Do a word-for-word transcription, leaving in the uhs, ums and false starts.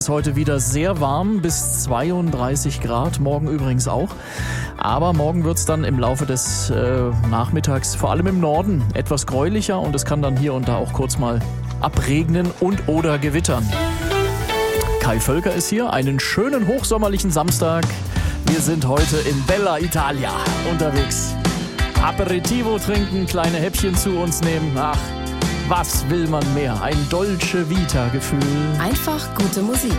Es ist heute wieder sehr warm, bis zweiunddreißig Grad, morgen übrigens auch. Aber morgen wird es dann im Laufe des äh, Nachmittags, vor allem im Norden, etwas gräulicher und es kann dann hier und da auch kurz mal abregnen und oder gewittern. Kai Völker ist hier, einen schönen hochsommerlichen Samstag. Wir sind heute in Bella Italia unterwegs. Aperitivo trinken, kleine Häppchen zu uns nehmen. Ach, was will man mehr? Ein Dolce Vita Gefühl. Einfach gute Musik.